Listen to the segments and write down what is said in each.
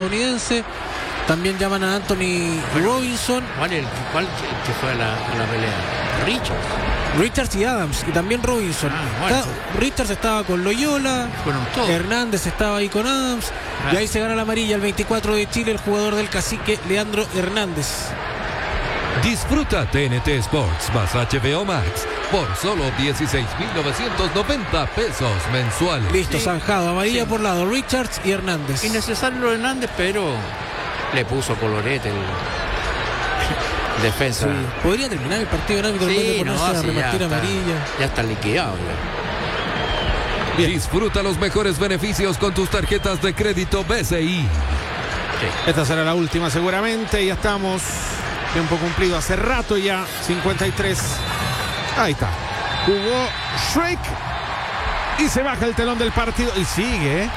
estadounidense. También llaman a Anthony Robinson. ¿Cuál que fue a la pelea? Richards y Adams, y también Robinson. Bueno. Richards estaba con Loyola, Fueron todos. Hernández estaba ahí con Adams, y ahí se gana la amarilla el 24 de Chile, el jugador del Cacique, Leandro Hernández. Disfruta TNT Sports más HBO Max por solo 16.990 pesos mensuales. Listo, Sí. zanjado, amarilla Sí. por lado, Richards y Hernández. Innecesario lo Hernández, pero le puso colorete el defensa. Sí. Podría terminar el partido en árbitro en vez de ponerse a repartir amarilla. Ya está liquidado. Bien. Disfruta los mejores beneficios con tus tarjetas de crédito BCI. Esta será la última seguramente. Ya estamos. Tiempo cumplido hace rato ya. 53. Ahí está. Jugó Shrek. Y se baja el telón del partido. Y sigue.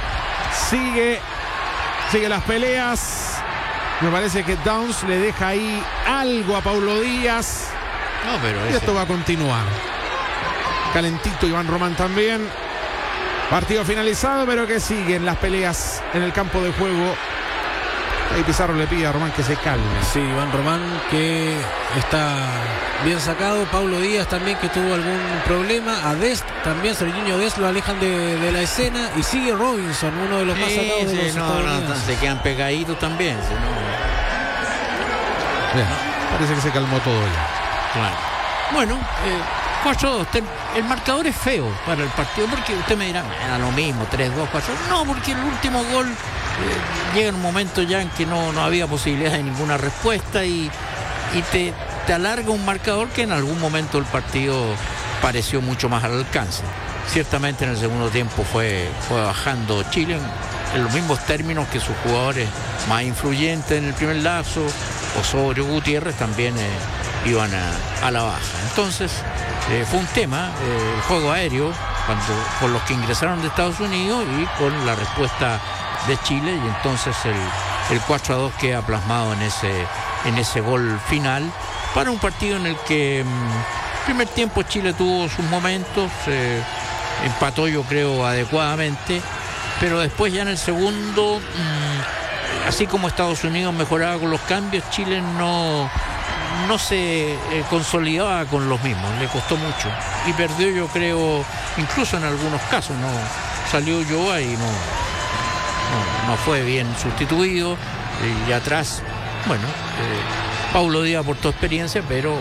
Sigue las peleas. Me parece que Downs le deja ahí algo a Paulo Díaz. No, pero Y esto va a continuar. Calentito Iván Román también. Partido finalizado, pero que siguen las peleas en el campo de juego. Ahí Pizarro le pide a Román que se calme. Sí, Iván Román que está bien sacado. Paulo Díaz también que tuvo algún problema. A Dest también, Serginho Dest lo alejan de la escena. Y sigue Robinson, uno de los más sacados de los estadounidenses. se quedan pegaditos también. Si no, Bien, parece que se calmó todo ya. claro. Bueno, 4-2. El marcador es feo para el partido, porque usted me dirá, era lo mismo, 3-2, 4. No, porque el último gol llega en un momento ya en que no había posibilidad de ninguna respuesta y te alarga un marcador que en algún momento el partido pareció mucho más al alcance. Ciertamente en el segundo tiempo fue bajando Chile en los mismos términos que sus jugadores más influyentes en el primer lapso, Osorio, Gutiérrez, también iban a la baja. Entonces fue un tema, el juego aéreo, con los que ingresaron de Estados Unidos y con la respuesta de Chile, y entonces el 4-2 queda plasmado en ese gol final para un partido en el que el primer tiempo Chile tuvo sus momentos, empató yo creo adecuadamente, pero después ya en el segundo, así como Estados Unidos mejoraba con los cambios, Chile no se consolidaba con los mismos, le costó mucho y perdió yo creo, incluso en algunos casos, no salió Ulloa y no fue bien sustituido, y atrás, bueno, Paulo Díaz aportó experiencia, pero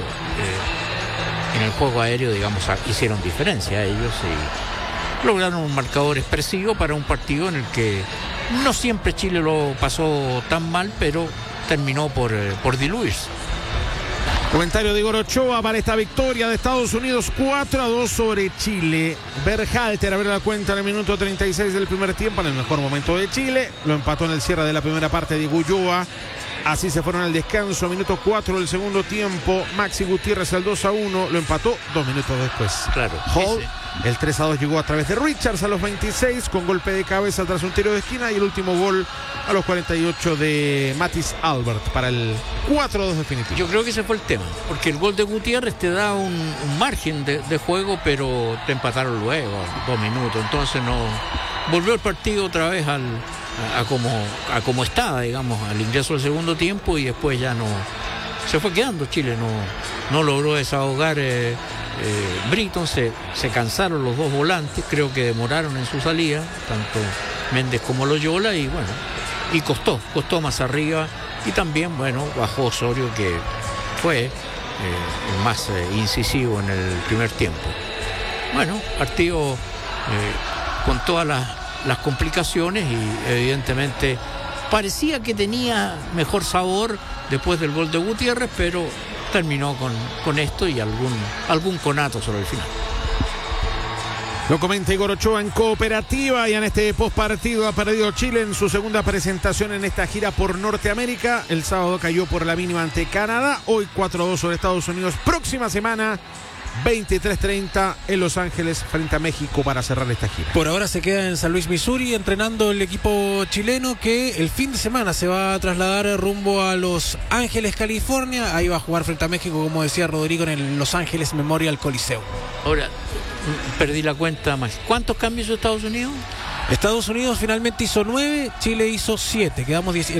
en el juego aéreo, digamos, hicieron diferencia ellos y lograron un marcador expresivo para un partido en el que no siempre Chile lo pasó tan mal, pero terminó por diluirse. Comentario de Igor Ochoa para esta victoria de Estados Unidos 4-2 sobre Chile. Berhalter abrió la cuenta en el minuto 36 del primer tiempo, en el mejor momento de Chile. Lo empató en el cierre de la primera parte de Ulloa. Así se fueron al descanso, minuto 4 del segundo tiempo. Maxi Gutiérrez al 2-1, lo empató 2 minutos después. Claro. Hall, el 3-2 llegó a través de Richards a los 26 con golpe de cabeza tras un tiro de esquina, y el último gol a los 48 de Matis Albert para el 4-2 definitivo. Yo creo que ese fue el tema, porque el gol de Gutiérrez te da un margen de juego, pero te empataron luego, 2 minutos, entonces no volvió el partido otra vez a como estaba, digamos, al ingreso del segundo tiempo, y después ya no se fue quedando Chile, no logró desahogar Britton, se cansaron los dos volantes, creo que demoraron en su salida, tanto Méndez como Loyola, y bueno, y costó más arriba, y también, bueno, bajó Osorio, que fue el más incisivo en el primer tiempo. Bueno, partido con todas las complicaciones, y evidentemente parecía que tenía mejor sabor después del gol de Gutiérrez, pero terminó con esto y algún conato sobre el final. Lo comenta Igor Ochoa en Cooperativa, y en este postpartido ha perdido Chile en su segunda presentación en esta gira por Norteamérica. El sábado cayó por la mínima ante Canadá, hoy 4-2 sobre Estados Unidos. Próxima semana 23:30 en Los Ángeles frente a México para cerrar esta gira. Por ahora se queda en San Luis, Missouri, entrenando el equipo chileno, que el fin de semana se va a trasladar rumbo a Los Ángeles, California. Ahí va a jugar frente a México, como decía Rodrigo, en el Los Ángeles Memorial Coliseum. Ahora, perdí la cuenta más. ¿Cuántos cambios hizo Estados Unidos? Estados Unidos finalmente hizo 9, Chile hizo 7. Quedamos